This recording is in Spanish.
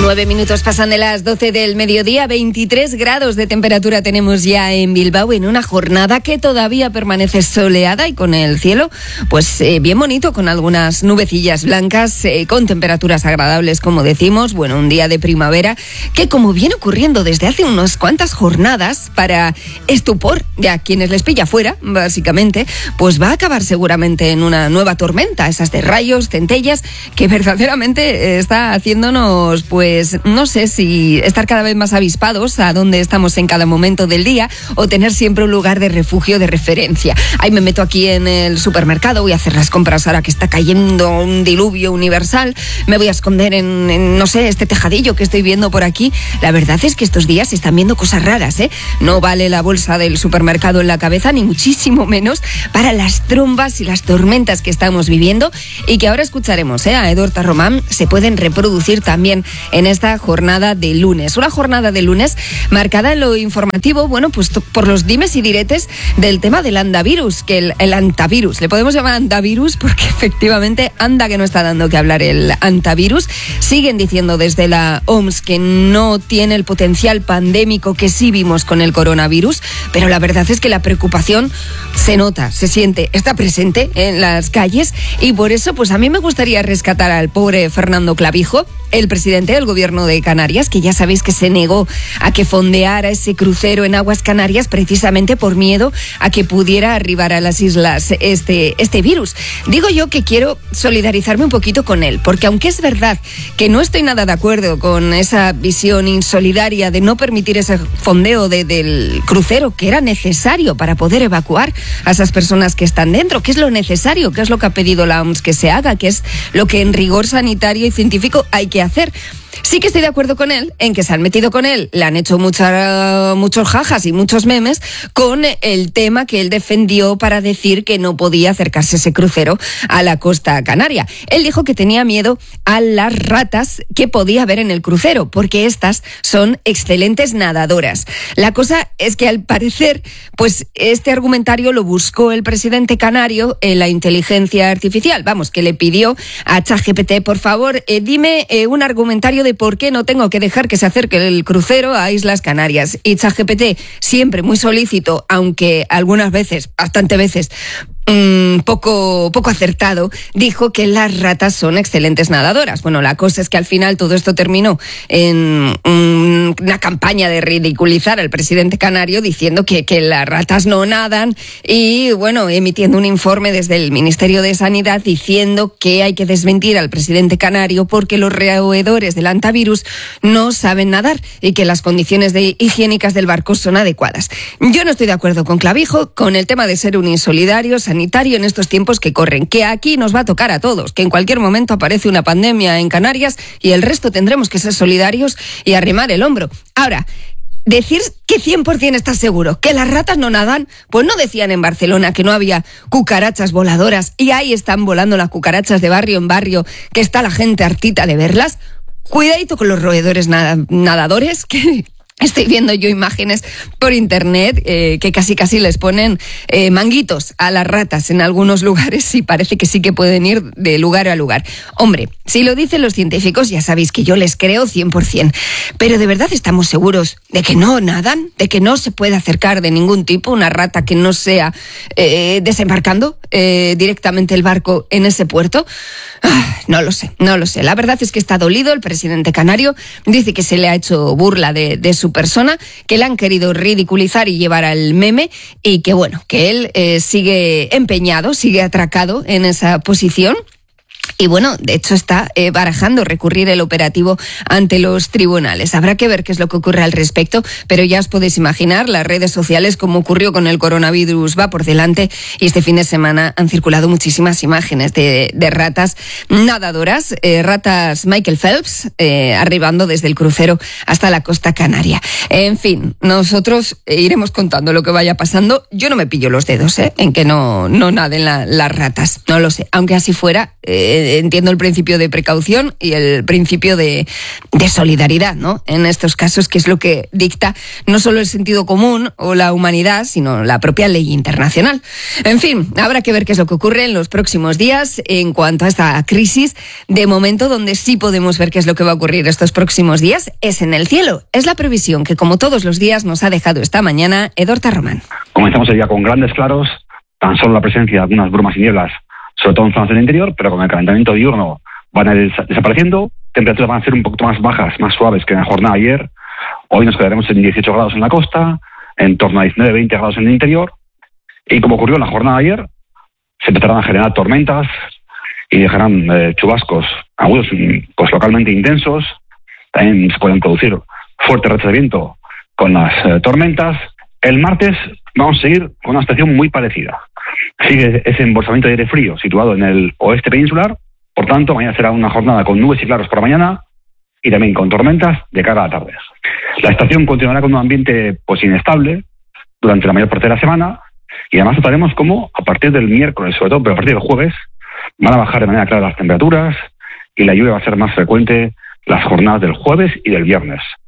9 minutos pasan de las 12 del mediodía, 23 grados de temperatura tenemos ya en Bilbao, en una jornada que todavía permanece soleada y con el cielo pues bien bonito, con algunas nubecillas blancas, con temperaturas agradables, como decimos. Bueno, un día de primavera que, como viene ocurriendo desde hace unas cuantas jornadas, para estupor de a quienes les pilla fuera, básicamente, pues va a acabar seguramente en una nueva tormenta, esas de rayos, centellas, que verdaderamente está haciéndonos, pues no sé si estar cada vez más avispados a dónde estamos en cada momento del día, o tener siempre un lugar de refugio, de referencia. Ahí me meto aquí en el supermercado, voy a hacer las compras ahora que está cayendo un diluvio universal, me voy a esconder en no sé, este tejadillo que estoy viendo por aquí. La verdad es que estos días se están viendo cosas raras, ¿eh? No vale la bolsa del supermercado en la cabeza, ni muchísimo menos para las trombas y las tormentas que estamos viviendo, y que ahora escucharemos, a Edurta Román, se pueden reproducir también en esta jornada de lunes. Una jornada de lunes marcada en lo informativo, bueno, pues por los dimes y diretes del tema del andavirus, que el antavirus, le podemos llamar antavirus porque efectivamente anda que no está dando que hablar el antavirus. Siguen diciendo desde la OMS que no tiene el potencial pandémico que sí vimos con el coronavirus, pero la verdad es que la preocupación se nota, se siente, está presente en las calles, y por eso pues a mí me gustaría rescatar al pobre Fernando Clavijo, el presidente del gobierno de Canarias, que ya sabéis que se negó a que fondeara ese crucero en aguas canarias precisamente por miedo a que pudiera arribar a las islas este virus. Digo yo que quiero solidarizarme un poquito con él, porque aunque es verdad que no estoy nada de acuerdo con esa visión insolidaria de no permitir ese fondeo del crucero, que era necesario para poder evacuar a esas personas que están dentro, que es lo necesario, que es lo que ha pedido la OMS que se haga, que es lo que en rigor sanitario y científico hay que hacer. Sí que estoy de acuerdo con él en que se han metido con él, le han hecho muchos jajas y muchos memes con el tema que él defendió para decir que no podía acercarse ese crucero a la costa canaria. Él dijo que tenía miedo a las ratas que podía haber en el crucero, porque estas son excelentes nadadoras. La cosa es que al parecer, pues este argumentario lo buscó el presidente canario en la inteligencia artificial. Vamos, que le pidió a ChatGPT, por favor, dime un argumentario de por qué no tengo que dejar que se acerque el crucero a Islas Canarias. Y ChatGPT, siempre muy solícito, aunque algunas veces, bastante veces, poco acertado, dijo que las ratas son excelentes nadadoras. Bueno, la cosa es que al final todo esto terminó en una campaña de ridiculizar al presidente canario, diciendo que las ratas no nadan, y bueno, emitiendo un informe desde el Ministerio de Sanidad diciendo que hay que desmentir al presidente canario porque los roedores del antavirus no saben nadar y que las condiciones higiénicas del barco son adecuadas. Yo no estoy de acuerdo con Clavijo con el tema de ser un insolidario sanitario en estos tiempos que corren, que aquí nos va a tocar a todos, que en cualquier momento aparece una pandemia en Canarias y el resto tendremos que ser solidarios y arrimar el hombro. Ahora, decir que 100% estás seguro que las ratas no nadan, pues no decían en Barcelona que no había cucarachas voladoras, y ahí están volando las cucarachas de barrio en barrio, que está la gente hartita de verlas. Cuidadito con los roedores nadadores, que estoy viendo yo imágenes por internet que casi les ponen manguitos a las ratas en algunos lugares, y parece que sí que pueden ir de lugar a lugar. Hombre, si lo dicen los científicos, ya sabéis que yo les creo 100%. Pero ¿de verdad estamos seguros de que no nadan? ¿De que no se puede acercar de ningún tipo una rata que no sea desembarcando directamente el barco en ese puerto? No lo sé. La verdad es que está dolido el presidente canario. Dice que se le ha hecho burla de su persona, que le han querido ridiculizar y llevar al meme, y que bueno, que él sigue empeñado, sigue atracado en esa posición. Y bueno, de hecho está barajando recurrir el operativo ante los tribunales. Habrá que ver qué es lo que ocurre al respecto, pero ya os podéis imaginar, las redes sociales, como ocurrió con el coronavirus, va por delante, y este fin de semana han circulado muchísimas imágenes de ratas nadadoras, ratas Michael Phelps, arribando desde el crucero hasta la costa canaria. En fin, nosotros iremos contando lo que vaya pasando. Yo no me pillo los dedos en que no naden las ratas, no lo sé, aunque así fuera, entiendo el principio de precaución y el principio de solidaridad, ¿no? En estos casos, que es lo que dicta no solo el sentido común o la humanidad, sino la propia ley internacional. En fin, habrá que ver qué es lo que ocurre en los próximos días en cuanto a esta crisis. De momento, donde sí podemos ver qué es lo que va a ocurrir estos próximos días es en el cielo. Es la previsión que, como todos los días, nos ha dejado esta mañana Edor Tarromán. Comenzamos el día con grandes claros, tan solo la presencia de algunas brumas y nieblas, sobre todo en zonas del interior, pero con el calentamiento diurno van a ir desapareciendo. Temperaturas van a ser un poquito más bajas, más suaves que en la jornada de ayer. Hoy nos quedaremos en 18 grados en la costa, en torno a 19-20 grados en el interior. Y como ocurrió en la jornada de ayer, se empezarán a generar tormentas y dejarán chubascos agudos, pues localmente intensos. También se pueden producir fuertes rachas de viento con las tormentas. El martes vamos a seguir con una situación muy parecida. Sigue ese embolsamiento de aire frío situado en el oeste peninsular. Por tanto, mañana será una jornada con nubes y claros por la mañana y también con tormentas de cara a la tarde. La estación continuará con un ambiente pues inestable durante la mayor parte de la semana, y además notaremos cómo a partir del miércoles, sobre todo, pero a partir del jueves, van a bajar de manera clara las temperaturas y la lluvia va a ser más frecuente las jornadas del jueves y del viernes.